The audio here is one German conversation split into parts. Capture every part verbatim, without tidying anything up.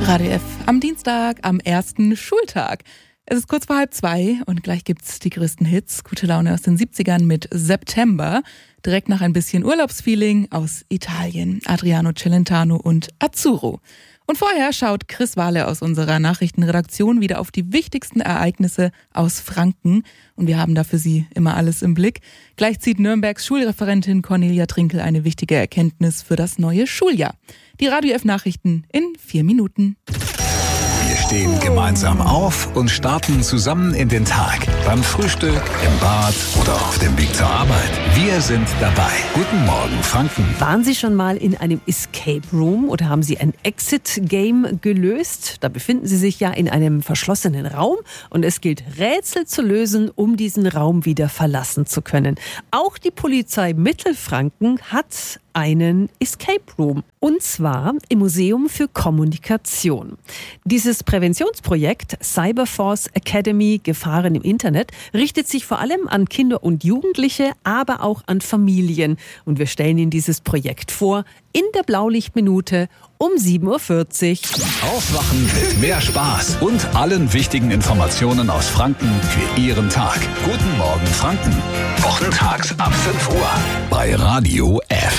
Radio F am Dienstag, am ersten Schultag. Es ist kurz vor halb zwei und gleich gibt's die größten Hits. Gute Laune aus den siebzigern mit September. Direkt nach ein bisschen Urlaubsfeeling aus Italien. Adriano Celentano und Azzurro. Und vorher schaut Chris Wahle aus unserer Nachrichtenredaktion wieder auf die wichtigsten Ereignisse aus Franken. Und wir haben da für Sie immer alles im Blick. Gleich zieht Nürnbergs Schulreferentin Cornelia Trinkel eine wichtige Erkenntnis für das neue Schuljahr. Die Radio F Nachrichten in vier Minuten. Wir stehen gemeinsam auf und starten zusammen in den Tag. Beim Frühstück, im Bad oder auf dem Weg zur Arbeit. Wir sind dabei. Guten Morgen, Franken. Waren Sie schon mal in einem Escape Room oder haben Sie ein Exit-Game gelöst? Da befinden Sie sich ja in einem verschlossenen Raum und es gilt, Rätsel zu lösen, um diesen Raum wieder verlassen zu können. Auch die Polizei Mittelfranken hat einen Escape Room. Und zwar im Museum für Kommunikation. Dieses Präventionsprojekt Cyberforce Academy Gefahren im Internet richtet sich vor allem an Kinder und Jugendliche, aber auch an Familien. Und wir stellen Ihnen dieses Projekt vor in der Blaulichtminute um sieben Uhr vierzig. Aufwachen mit mehr Spaß und allen wichtigen Informationen aus Franken für Ihren Tag. Guten Morgen, Franken. Wochentags ab fünf Uhr bei Radio F.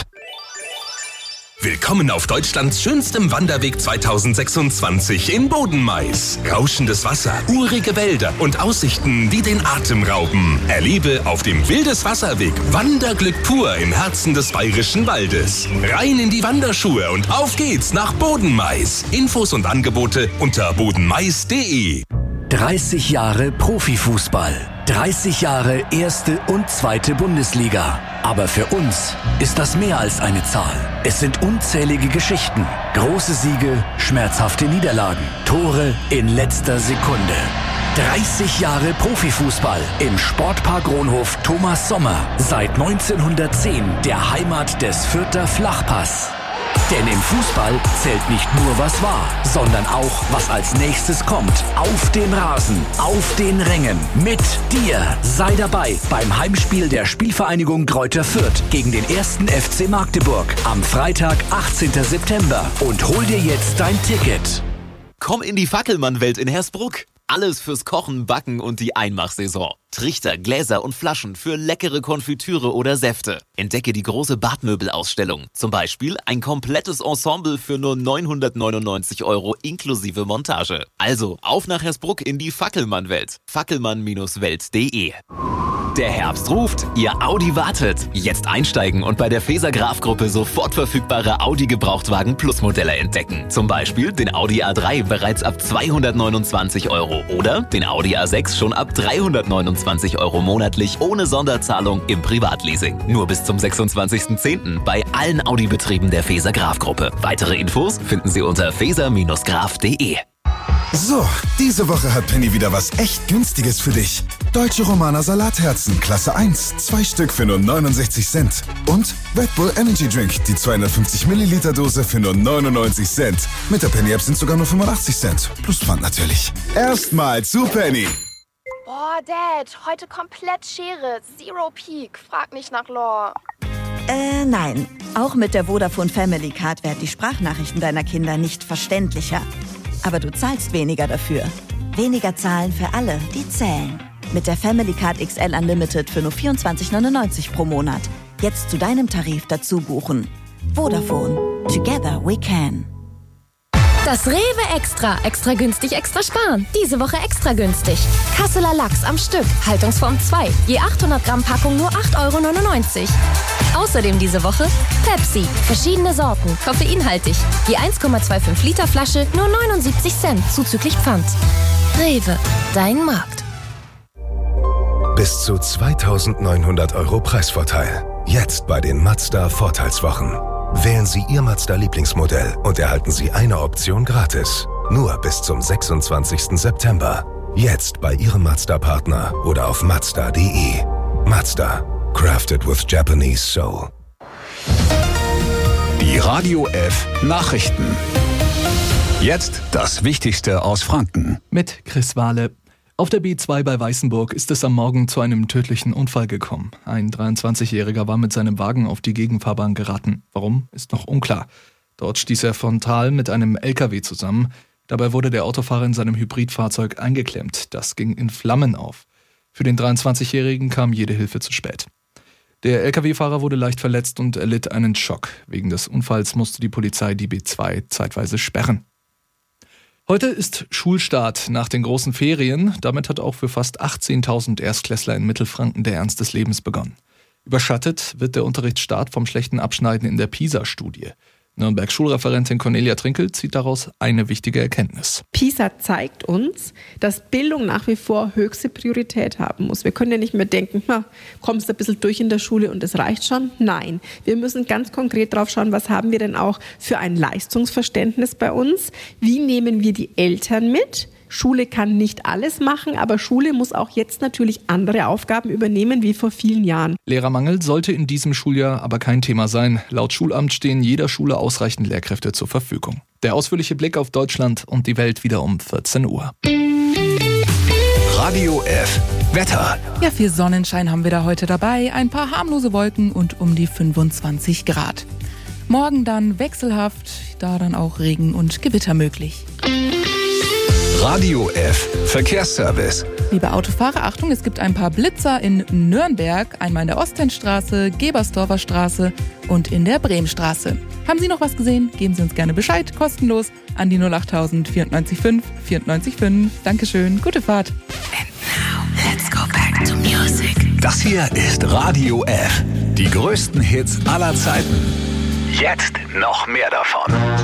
Willkommen auf Deutschlands schönstem Wanderweg zweitausendsechsundzwanzig in Bodenmais. Rauschendes Wasser, urige Wälder und Aussichten, die den Atem rauben. Erlebe auf dem Wildeswasserweg Wanderglück pur im Herzen des Bayerischen Waldes. Rein in die Wanderschuhe und auf geht's nach Bodenmais. Infos und Angebote unter bodenmais punkt de. dreißig Jahre Profifußball. dreißig Jahre erste und zweite Bundesliga. Aber für uns ist das mehr als eine Zahl. Es sind unzählige Geschichten. Große Siege, schmerzhafte Niederlagen, Tore in letzter Sekunde. dreißig Jahre Profifußball im Sportpark Ronhof Thomas Sommer. Seit neunzehnhundertzehn der Heimat des Fürther Flachpass. Denn im Fußball zählt nicht nur, was war, sondern auch, was als nächstes kommt. Auf dem Rasen, auf den Rängen, mit dir. Sei dabei beim Heimspiel der Spielvereinigung Greuther Fürth gegen den ersten F C Magdeburg am Freitag, achtzehnten September. Und hol dir jetzt dein Ticket. Komm in die Fackelmann-Welt in Hersbruck. Alles fürs Kochen, Backen und die Einmachsaison. Trichter, Gläser und Flaschen für leckere Konfitüre oder Säfte. Entdecke die große Badmöbelausstellung. Zum Beispiel ein komplettes Ensemble für nur neunhundertneunundneunzig Euro inklusive Montage. Also auf nach Hersbruck in die Fackelmann-Welt. fackelmann Bindestrich welt punkt de. Der Herbst ruft, Ihr Audi wartet. Jetzt einsteigen und bei der Feser Graf Gruppe sofort verfügbare Audi Gebrauchtwagen Plus Modelle entdecken. Zum Beispiel den Audi A drei bereits ab zweihundertneunundzwanzig Euro oder den Audi A sechs schon ab dreihundertneunundzwanzig Euro monatlich ohne Sonderzahlung im Privatleasing. Nur bis zum sechsundzwanzigsten zehnten bei allen Audi-Betrieben der Feser Graf Gruppe. Weitere Infos finden Sie unter feser Bindestrich graf punkt de. So, diese Woche hat Penny wieder was echt Günstiges für dich. Deutsche Romaner Salatherzen, Klasse eins, zwei Stück für nur neunundsechzig Cent. Und Red Bull Energy Drink, die zweihundertfünfzig Milliliter Dose für nur neunundneunzig Cent. Mit der Penny App sind sogar nur fünfundachtzig Cent. Plus Pfand natürlich. Erstmal zu Penny. Boah, Dad, heute komplett Schere. Zero Peak. Frag nicht nach Lore. Äh, nein. Auch mit der Vodafone Family Card werden die Sprachnachrichten deiner Kinder nicht verständlicher. Aber du zahlst weniger dafür. Weniger zahlen für alle, die zählen. Mit der Family Card X L Unlimited für nur vierundzwanzig neunundneunzig pro Monat. Jetzt zu deinem Tarif dazu buchen. Vodafone. Together we can. Das Rewe Extra. Extra günstig, extra sparen. Diese Woche extra günstig. Kasseler Lachs am Stück. Haltungsform zwei. Je achthundert Gramm Packung nur acht Euro neunundneunzig. Außerdem diese Woche Pepsi. Verschiedene Sorten. Koffeinhaltig. Je eins Komma fünfundzwanzig Liter Flasche nur neunundsiebzig Cent. Zuzüglich Pfand. Rewe. Dein Markt. Bis zu zweitausendneunhundert Euro Preisvorteil. Jetzt bei den Mazda Vorteilswochen. Wählen Sie Ihr Mazda-Lieblingsmodell und erhalten Sie eine Option gratis. Nur bis zum sechsundzwanzigsten September. Jetzt bei Ihrem Mazda-Partner oder auf mazda punkt de. Mazda. Crafted with Japanese Soul. Die Radio F Nachrichten. Jetzt das Wichtigste aus Franken. Mit Chris Wahle. Auf der B zwei bei Weißenburg ist es am Morgen zu einem tödlichen Unfall gekommen. Ein dreiundzwanzigjähriger war mit seinem Wagen auf die Gegenfahrbahn geraten. Warum, ist noch unklar. Dort stieß er frontal mit einem L K W zusammen. Dabei wurde der Autofahrer in seinem Hybridfahrzeug eingeklemmt. Das ging in Flammen auf. Für den dreiundzwanzigjährigen kam jede Hilfe zu spät. Der L K W-Fahrer wurde leicht verletzt und erlitt einen Schock. Wegen des Unfalls musste die Polizei die B zwei zeitweise sperren. Heute ist Schulstart nach den großen Ferien. Damit hat auch für fast achtzehntausend Erstklässler in Mittelfranken der Ernst des Lebens begonnen. Überschattet wird der Unterrichtsstart vom schlechten Abschneiden in der PISA-Studie. Nürnberg-Schulreferentin Cornelia Trinkel zieht daraus eine wichtige Erkenntnis. PISA zeigt uns, dass Bildung nach wie vor höchste Priorität haben muss. Wir können ja nicht mehr denken, na, kommst du ein bisschen durch in der Schule und das reicht schon. Nein, wir müssen ganz konkret drauf schauen, was haben wir denn auch für ein Leistungsverständnis bei uns? Wie nehmen wir die Eltern mit? Schule kann nicht alles machen, aber Schule muss auch jetzt natürlich andere Aufgaben übernehmen wie vor vielen Jahren. Lehrermangel sollte in diesem Schuljahr aber kein Thema sein. Laut Schulamt stehen jeder Schule ausreichend Lehrkräfte zur Verfügung. Der ausführliche Blick auf Deutschland und die Welt wieder um vierzehn Uhr. Radio F. Wetter. Ja, viel Sonnenschein haben wir da heute dabei, ein paar harmlose Wolken und um die fünfundzwanzig Grad. Morgen dann wechselhaft, da dann auch Regen und Gewitter möglich. Radio F. Verkehrsservice. Liebe Autofahrer, Achtung, es gibt ein paar Blitzer in Nürnberg, einmal in der Ostendstraße, Gebersdorfer Straße und in der Bremstraße. Haben Sie noch was gesehen? Geben Sie uns gerne Bescheid, kostenlos an die null acht tausend vierundneunzig fünf vierundneunzig fünf. Dankeschön, gute Fahrt. And now, let's go back to music. Das hier ist Radio F. Die größten Hits aller Zeiten. Jetzt noch mehr davon.